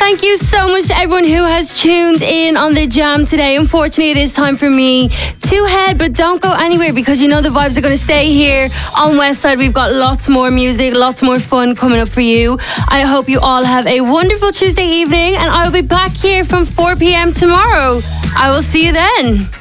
Thank you so much to everyone who has tuned in on the Jam today. Unfortunately, it is time for me to head, but don't go anywhere because you know the vibes are going to stay here on Westside. We've got lots more music, lots more fun coming up for you. I hope you all have a wonderful Tuesday evening, and I will be back here from 4 p.m. tomorrow. I will see you then.